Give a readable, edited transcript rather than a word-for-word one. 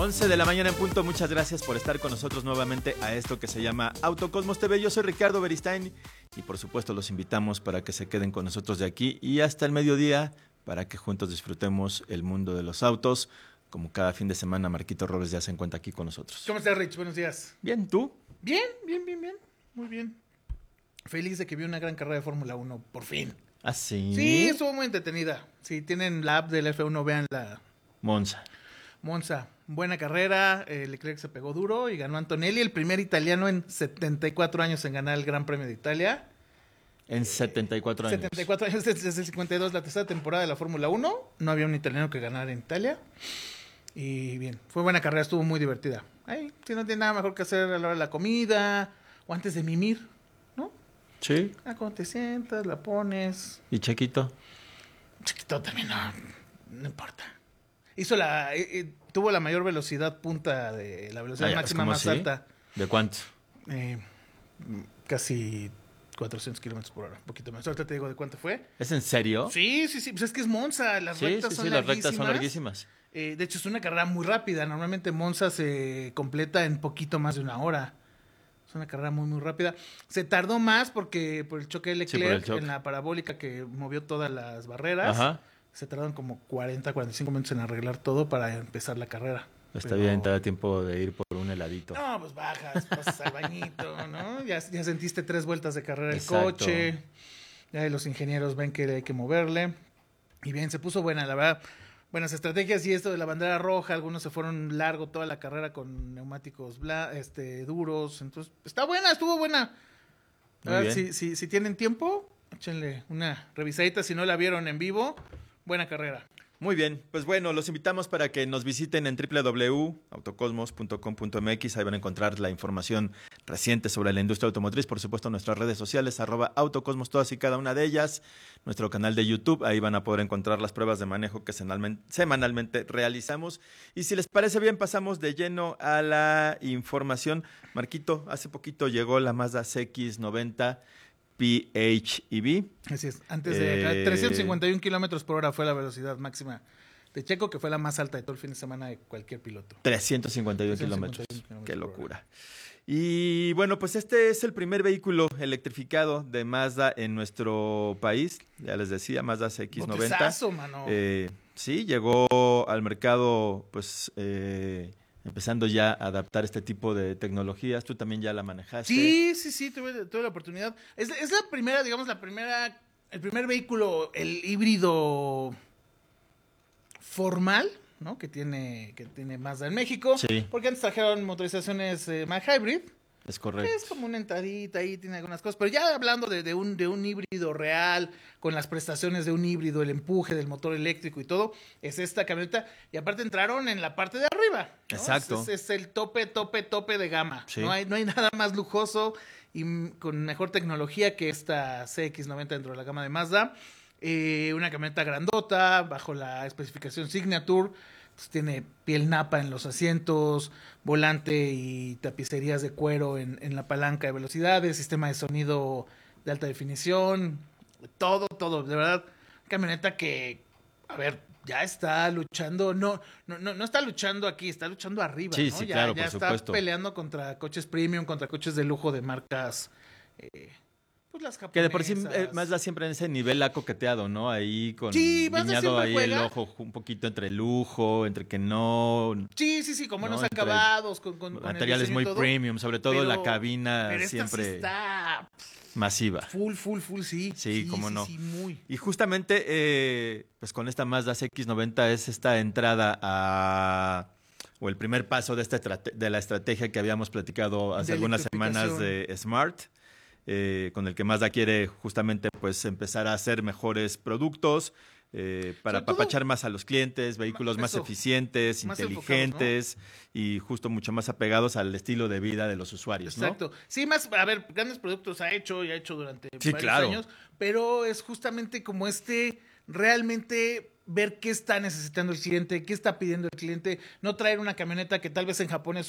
11 de la mañana en punto, muchas gracias por estar con nosotros nuevamente a esto que se llama Autocosmos TV. Yo soy Ricardo Beristain y por supuesto los invitamos para que se queden con nosotros de aquí y hasta el mediodía para que juntos disfrutemos el mundo de los autos. Como cada fin de semana, Marquito Robles ya se encuentra aquí con nosotros. ¿Cómo estás, Rich? Buenos días. Bien, ¿tú? Bien. Muy bien. Feliz de que vi una gran carrera de Fórmula 1, por fin. ¿Ah, sí? Sí, estuvo muy entretenida. Si tienen la app del F1, vean la Monza. Buena carrera, Leclerc se pegó duro y ganó Antonelli, el primer italiano en 74 años en ganar el Gran Premio de Italia. En 74 años. 74 años desde el 52, la tercera temporada de la Fórmula 1. No había un italiano que ganara en Italia. Y bien, fue buena carrera, estuvo muy divertida. Ay, si no tiene nada mejor que hacer a la hora de la comida o antes de mimir, ¿no? Sí. Cuando te sientas, la pones. ¿Y Chequito? Chequito también no importa. Tuvo la mayor velocidad punta de la velocidad máxima más alta. ¿De cuánto? Casi 400 kilómetros por hora, un poquito más. Ahorita te digo de cuánto fue. ¿Es en serio? Sí, pues es que es Monza, las rectas son las rectas son larguísimas. De hecho, es una carrera muy rápida. Normalmente Monza se completa en poquito más de una hora. Es una carrera muy rápida. Se tardó más por el choque de Leclerc en la parabólica que movió todas las barreras. Ajá. Se tardaron como 45 minutos en arreglar todo para empezar la carrera. Está bien, te da tiempo de ir por un heladito. No, pues bajas, pasas al bañito, ¿no? Ya sentiste 3 vueltas de carrera el coche. Ya los ingenieros ven que hay que moverle. Y bien, se puso buena, la verdad. Buenas estrategias y esto de la bandera roja. Algunos se fueron largo toda la carrera con neumáticos duros. Entonces, estuvo buena. A ver, si tienen tiempo, échenle una revisadita. Si no la vieron en vivo, buena carrera. Muy bien, pues bueno, los invitamos para que nos visiten en www.autocosmos.com.mx. Ahí van a encontrar la información reciente sobre la industria automotriz. Por supuesto, nuestras redes sociales, @autocosmos, todas y cada una de ellas. Nuestro canal de YouTube, ahí van a poder encontrar las pruebas de manejo que semanalmente realizamos. Y si les parece bien, pasamos de lleno a la información. Marquito, hace poquito llegó la Mazda CX-90 PHEV. Así es, antes de 351 kilómetros por hora fue la velocidad máxima de Checo, que fue la más alta de todo el fin de semana de cualquier piloto. 351 kilómetros. Qué locura. Y bueno, pues este es el primer vehículo electrificado de Mazda en nuestro país. Ya les decía, Mazda CX-90. Botezazo, mano. Sí, llegó al mercado, pues empezando ya a adaptar este tipo de tecnologías. Tú también ya la manejaste. Sí, tuve la oportunidad. Es la primera, digamos, el primer vehículo, el híbrido formal, ¿no? que tiene Mazda en México. Sí. Porque antes trajeron motorizaciones más hybrid. Es correcto. Es como una entradita ahí, tiene algunas cosas. Pero ya hablando de un híbrido real, con las prestaciones de un híbrido, el empuje del motor eléctrico y todo, es esta camioneta. Y aparte entraron en la parte de arriba, ¿no? Exacto. Es el tope de gama. Sí. No hay nada más lujoso y con mejor tecnología que esta CX-90 dentro de la gama de Mazda. Una camioneta grandota, bajo la especificación Signature. Pues tiene piel napa en los asientos, volante y tapicerías de cuero en la palanca de velocidades, sistema de sonido de alta definición, todo, de verdad, camioneta que, a ver, ya está luchando, no está luchando aquí, está luchando arriba, sí, ¿no? Sí, ya, claro, ya por está supuesto. Peleando contra coches premium, contra coches de lujo de marcas, pues las japonesas. Que de por sí Mazda siempre en ese nivel ha coqueteado, ¿no? Ahí con Mazda guiñado ahí juega. el ojo un poquito entre lujo, entre que no. Sí, con buenos ¿no? acabados, con materiales muy premium, sobre todo pero, la cabina pero siempre sí está masiva. Full, sí. Sí, cómo no. Sí, muy. Y justamente, pues con esta Mazda CX-90 es esta entrada o el primer paso de la estrategia que habíamos platicado hace algunas semanas de Smart. Con el que Mazda quiere justamente pues empezar a hacer mejores productos para apapachar más a los clientes, vehículos más eficientes, más inteligentes, ¿no? Y justo mucho más apegados al estilo de vida de los usuarios. Exacto. ¿No? Sí, grandes productos ha hecho durante varios años, pero es justamente como realmente ver qué está necesitando el cliente, qué está pidiendo el cliente, no traer una camioneta que tal vez en Japón es